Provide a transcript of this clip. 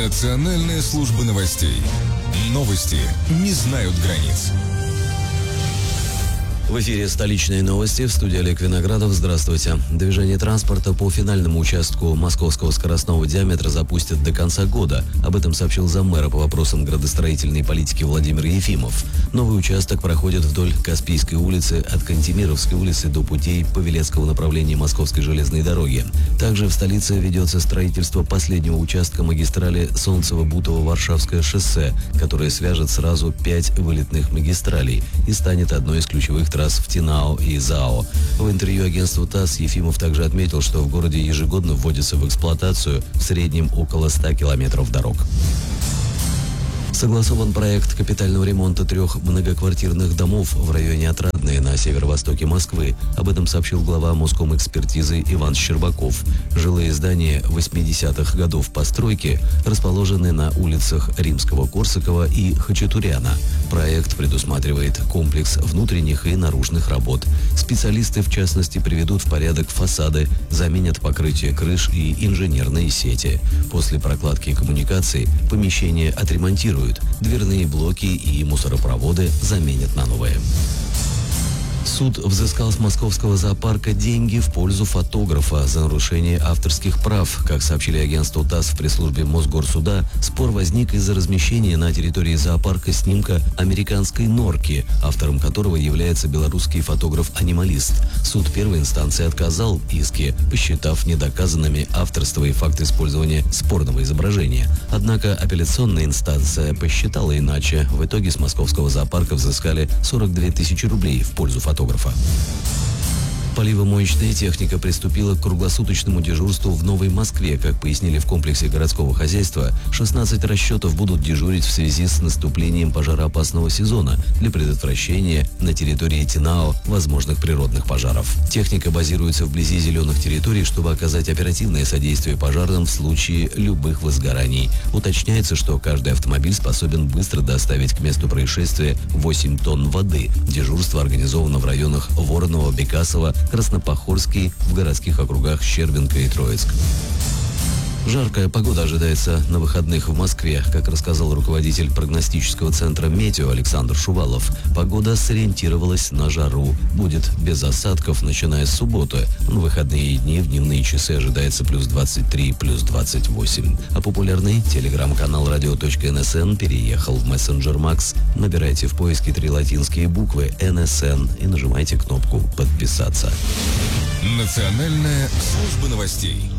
Национальная служба новостей. Новости не знают границ. В эфире «Столичные новости», в студии Олег Виноградов. Здравствуйте. Движение транспорта по финальному участку московского скоростного диаметра запустят до конца года. Об этом сообщил заммэра по вопросам градостроительной политики Владимир Ефимов. Новый участок проходит вдоль Каспийской улицы от Кантемировской улицы до путей Павелецкого направления Московской железной дороги. Также в столице ведется строительство последнего участка магистрали Солнцево-Бутово-Варшавское шоссе, которое свяжет сразу 5 вылетных магистралей и станет одной из ключевых трасс в ТИНАО и ЗАО. В интервью агентству ТАСС Ефимов также отметил, что в городе ежегодно вводится в эксплуатацию в среднем около 100 километров дорог. Согласован проект капитального ремонта 3 многоквартирных домов в районе Отрадное на северо-востоке Москвы. Об этом сообщил глава Москоmeкспертизы Иван Щербаков. Жилые здания 80-х годов постройки расположены на улицах Римского-Корсакова и Хачатуряна. Проект предусматривает комплекс внутренних и наружных работ. Специалисты, в частности, приведут в порядок фасады, заменят покрытие крыш и инженерные сети. После прокладки коммуникаций помещения отремонтируют. Дверные блоки и мусоропроводы заменят на новые. Суд взыскал с московского зоопарка деньги в пользу фотографа за нарушение авторских прав. Как сообщили агентству ТАСС в пресс-службе Мосгорсуда, спор возник из-за размещения на территории зоопарка снимка американской норки, автором которого является белорусский фотограф-анималист. Суд первой инстанции отказал в иске, посчитав недоказанными авторство и факт использования спорного изображения. Однако апелляционная инстанция посчитала иначе. В итоге с московского зоопарка взыскали 42 тысячи рублей в пользу фотографа. Поливомоечная техника приступила к круглосуточному дежурству в Новой Москве. Как пояснили в комплексе городского хозяйства, 16 расчетов будут дежурить в связи с наступлением пожароопасного сезона для предотвращения на территории ТИНАО возможных природных пожаров. Техника базируется вблизи зеленых территорий, чтобы оказать оперативное содействие пожарным в случае любых возгораний. Уточняется, что каждый автомобиль способен быстро доставить к месту происшествия 8 тонн воды. Дежурство организовано в районах Воронова, Бекасова, Краснопохорский, в городских округах Щербинка и Троицк. Жаркая погода ожидается на выходных в Москве. Как рассказал руководитель прогностического центра «Метео» Александр Шувалов, погода сориентировалась на жару. Будет без осадков, начиная с субботы. В выходные дни в дневные часы ожидается плюс 23, плюс 28. А популярный телеграм-канал radio.nsn переехал в мессенджер Макс. Набирайте в поиске 3 латинские буквы «НСН» и нажимайте кнопку «Подписаться». Национальная служба новостей.